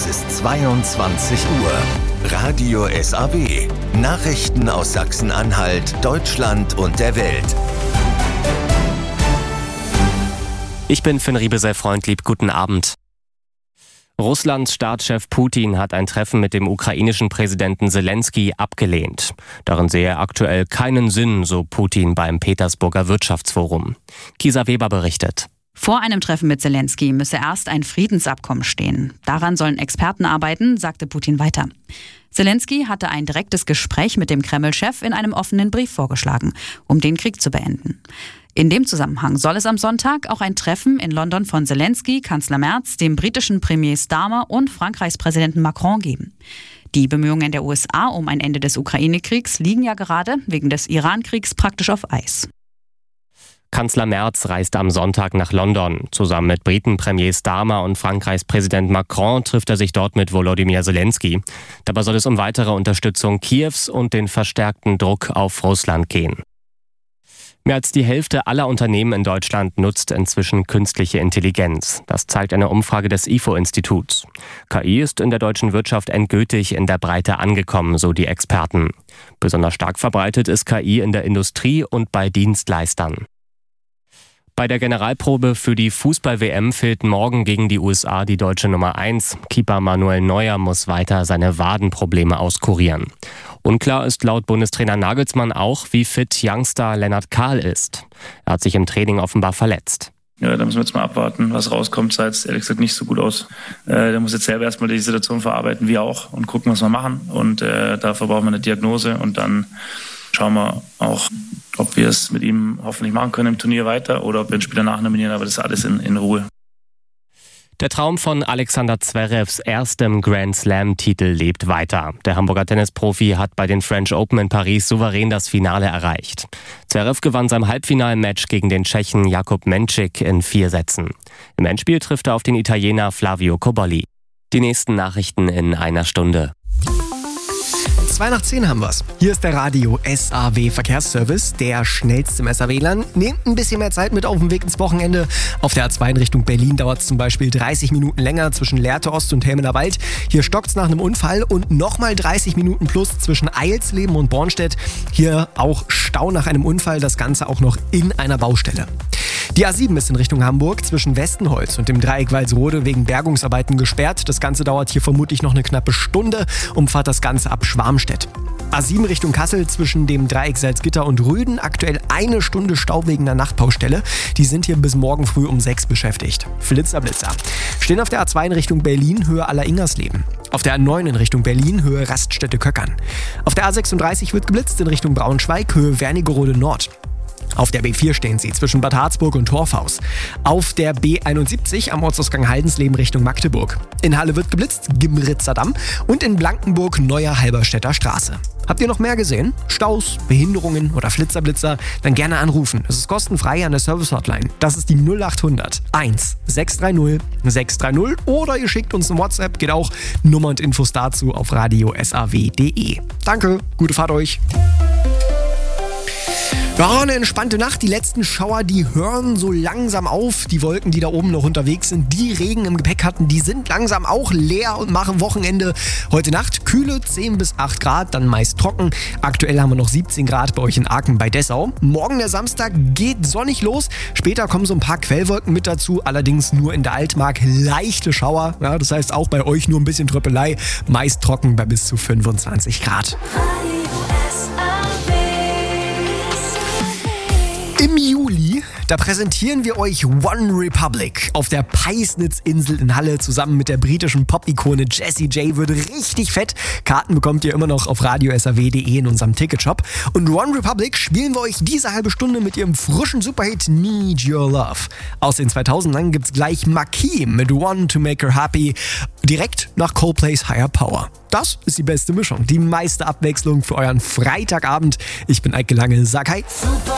Es ist 22 Uhr. Radio SAW. Nachrichten aus Sachsen-Anhalt, Deutschland und der Welt. Ich bin Finn Riebesell-Freundlieb. Guten Abend. Russlands Staatschef Putin hat ein Treffen mit dem ukrainischen Präsidenten Zelensky abgelehnt. Darin sehe er aktuell keinen Sinn, so Putin beim Petersburger Wirtschaftsforum. Kisa Weber berichtet. Vor einem Treffen mit Zelensky müsse erst ein Friedensabkommen stehen. Daran sollen Experten arbeiten, sagte Putin weiter. Zelensky hatte ein direktes Gespräch mit dem Kreml-Chef in einem offenen Brief vorgeschlagen, um den Krieg zu beenden. In dem Zusammenhang soll es am Sonntag auch ein Treffen in London von Zelensky, Kanzler Merz, dem britischen Premier Starmer und Frankreichs Präsidenten Macron geben. Die Bemühungen der USA um ein Ende des Ukraine-Kriegs liegen ja gerade wegen des Iran-Kriegs praktisch auf Eis. Kanzler Merz reist am Sonntag nach London. Zusammen mit Briten-Premier Starmer und Frankreichs Präsident Macron trifft er sich dort mit Volodymyr Zelensky. Dabei soll es um weitere Unterstützung Kiews und den verstärkten Druck auf Russland gehen. Mehr als die Hälfte aller Unternehmen in Deutschland nutzt inzwischen künstliche Intelligenz. Das zeigt eine Umfrage des IFO-Instituts. KI ist in der deutschen Wirtschaft endgültig in der Breite angekommen, so die Experten. Besonders stark verbreitet ist KI in der Industrie und bei Dienstleistern. Bei der Generalprobe für die Fußball-WM fehlt morgen gegen die USA die deutsche Nummer 1. Keeper Manuel Neuer muss weiter seine Wadenprobleme auskurieren. Unklar ist laut Bundestrainer Nagelsmann auch, wie fit Youngster Lennart Kahl ist. Er hat sich im Training offenbar verletzt. Ja, da müssen wir jetzt mal abwarten, was rauskommt. Sah jetzt ehrlich gesagt nicht so gut aus. Der muss jetzt selber erstmal die Situation verarbeiten, wir auch, und gucken, was wir machen. Und dafür brauchen wir eine Diagnose und dann schauen wir auch, ob wir es mit ihm hoffentlich machen können im Turnier weiter oder ob wir ihn später nachnominieren, aber das ist alles in Ruhe. Der Traum von Alexander Zverevs erstem Grand Slam-Titel lebt weiter. Der Hamburger Tennisprofi hat bei den French Open in Paris souverän das Finale erreicht. Zverev gewann sein Halbfinalmatch gegen den Tschechen Jakub Menčík in 4 Sätzen. Im Endspiel trifft er auf den Italiener Flavio Cobolli. Die nächsten Nachrichten in einer Stunde. 9:02 haben wir's. Hier ist der Radio SAW Verkehrsservice, der schnellste im SAW-Land. Nehmt ein bisschen mehr Zeit mit auf dem Weg ins Wochenende. Auf der A2 in Richtung Berlin dauert es zum Beispiel 30 Minuten länger zwischen Lehrte Ost und Helmeler Wald. Hier stockt's nach einem Unfall und nochmal 30 Minuten plus zwischen Eilsleben und Bornstedt. Hier auch Stau nach einem Unfall, das Ganze auch noch in einer Baustelle. Die A7 ist in Richtung Hamburg zwischen Westenholz und dem Dreieck Walsrode wegen Bergungsarbeiten gesperrt. Das Ganze dauert hier vermutlich noch eine knappe Stunde. Umfahrt das Ganze ab Schwarmstedt. A7 Richtung Kassel zwischen dem Dreieck Salzgitter und Rüden. Aktuell 1 Stunde Stau wegen einer Nachtbaustelle. Die sind hier bis morgen früh um 6 beschäftigt. Blitzer. Stehen auf der A2 in Richtung Berlin, Höhe Aller-Ingersleben. Auf der A9 in Richtung Berlin, Höhe Raststätte-Köckern. Auf der A36 wird geblitzt in Richtung Braunschweig, Höhe Wernigerode Nord. Auf der B4 stehen sie zwischen Bad Harzburg und Torfhaus. Auf der B71 am Ortsausgang Haldensleben Richtung Magdeburg. In Halle wird geblitzt, Gimritzer Damm. Und in Blankenburg Neuer Halberstädter Straße. Habt ihr noch mehr gesehen? Staus, Behinderungen oder Flitzer? Dann gerne anrufen. Es ist kostenfrei an der Service-Hotline. Das ist die 0800 1 630 630 oder ihr schickt uns ein WhatsApp. Geht auch. Nummer und Infos dazu auf radiosaw.de. Danke, gute Fahrt euch. Ja, eine entspannte Nacht. Die letzten Schauer, die hören so langsam auf. Die Wolken, die da oben noch unterwegs sind, die Regen im Gepäck hatten, die sind langsam auch leer und machen Wochenende. Heute Nacht kühle 10 bis 8 Grad, dann meist trocken. Aktuell haben wir noch 17 Grad bei euch in Aachen bei Dessau. Morgen der Samstag geht sonnig los. Später kommen so ein paar Quellwolken mit dazu, allerdings nur in der Altmark leichte Schauer. Ja, das heißt auch bei euch nur ein bisschen Tröppelei. Meist trocken bei bis zu 25 Grad. Im Juli, da präsentieren wir euch One Republic auf der Peisnitz-Insel in Halle zusammen mit der britischen Pop-Ikone Jessie J. Wird richtig fett. Karten bekommt ihr immer noch auf radiosaw.de in unserem Ticketshop. Und One Republic spielen wir euch diese halbe Stunde mit ihrem frischen Superhit Need Your Love. Aus den 2000ern gibt's gleich Marquis mit One to Make Her Happy direkt nach Coldplay's Higher Power. Das ist die beste Mischung, die meiste Abwechslung für euren Freitagabend. Ich bin Eike Lange, sag hi.